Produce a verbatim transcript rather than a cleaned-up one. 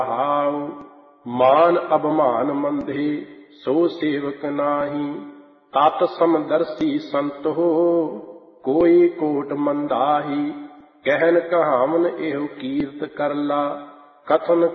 How. ਮਾਨ ਅਭਿਮਾਨ ਮੰਦੇ ਸੋ ਸੇਵਕ ਨਾਹੀ। ਤਤ ਸਮਦਰਸੀ ਸੰਤ ਹੋ ਕੋਈ ਕੋਟ ਮੰਦਾਹੀ। ਕਹਿਨ ਕਹਾਵਨ ਇਹੋ ਕੀਰਤ ਕਰਲਾ। ਕਥਨ